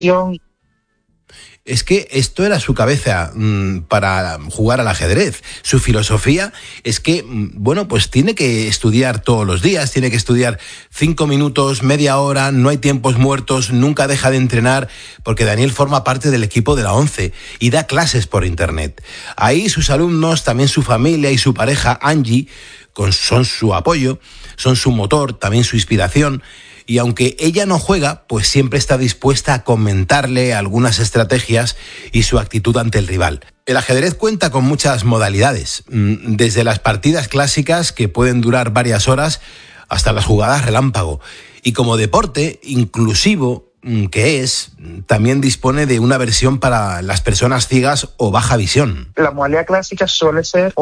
Es que esto era su cabeza para jugar al ajedrez. Su filosofía es que, bueno, pues tiene que estudiar todos los días, tiene que estudiar 5 minutos, media hora, no hay tiempos muertos, nunca deja de entrenar, porque Daniel forma parte del equipo de la ONCE y da clases por internet. Ahí sus alumnos, también su familia y su pareja, Angie, son su apoyo, son su motor, también su inspiración. Y aunque ella no juega, pues siempre está dispuesta a comentarle algunas estrategias y su actitud ante el rival. El ajedrez cuenta con muchas modalidades, desde las partidas clásicas que pueden durar varias horas hasta las jugadas relámpago. Y como deporte inclusivo que es, también dispone de una versión para las personas ciegas o baja visión. La modalidad clásica suele ser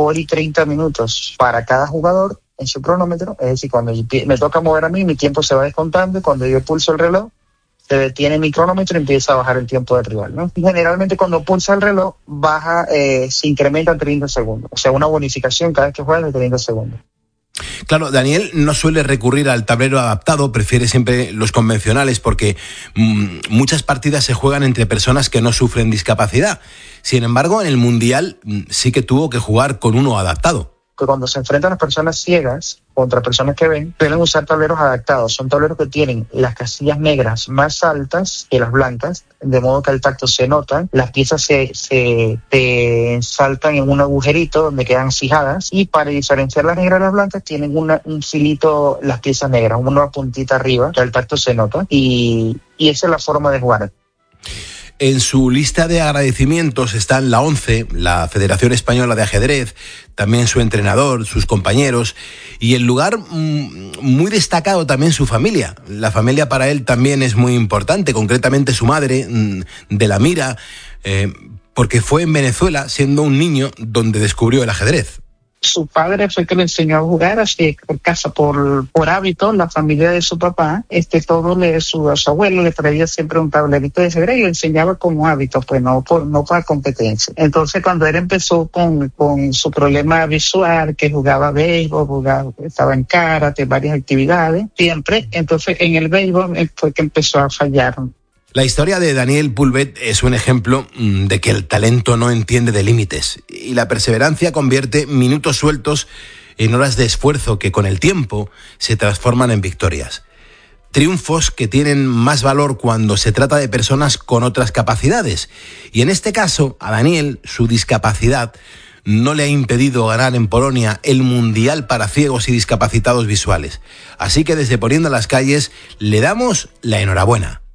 1:30 para cada jugador en su cronómetro, es decir, cuando me toca mover a mí, mi tiempo se va descontando y cuando yo pulso el reloj, se detiene mi cronómetro y empieza a bajar el tiempo del rival, ¿no? Generalmente cuando pulsa el reloj, baja, se incrementa en 30 segundos, o sea, una bonificación cada vez que juega de 30 segundos. Claro, Daniel no suele recurrir al tablero adaptado, prefiere siempre los convencionales porque muchas partidas se juegan entre personas que no sufren discapacidad. Sin embargo, en el Mundial sí que tuvo que jugar con uno adaptado. Que cuando se enfrentan las personas ciegas contra personas que ven, suelen usar tableros adaptados. Son tableros que tienen las casillas negras más altas que las blancas, de modo que al tacto se notan. Las piezas se saltan en un agujerito donde quedan fijadas y para diferenciar las negras de las blancas tienen un filito, las piezas negras, una puntita arriba que al tacto se nota y esa es la forma de jugar. En su lista de agradecimientos están la ONCE, la Federación Española de Ajedrez, también su entrenador, sus compañeros y en lugar muy destacado también su familia. La familia para él también es muy importante, concretamente su madre, de la Mira, porque fue en Venezuela, siendo un niño, donde descubrió el ajedrez. Su padre fue que le enseñó a jugar así por casa, por hábito. La familia de su papá, su abuelo le traía siempre un tablerito de ajedrez y le enseñaba como hábito, pues no para competencia. Entonces cuando él empezó con su problema visual, que jugaba béisbol, estaba en karate, varias actividades, siempre, entonces en el béisbol fue que empezó a fallar. La historia de Daniel Pulvet es un ejemplo de que el talento no entiende de límites y la perseverancia convierte minutos sueltos en horas de esfuerzo que con el tiempo se transforman en victorias. Triunfos que tienen más valor cuando se trata de personas con otras capacidades. Y en este caso, a Daniel, su discapacidad no le ha impedido ganar en Polonia el Mundial para ciegos y discapacitados visuales. Así que desde Poniendo las Calles le damos la enhorabuena.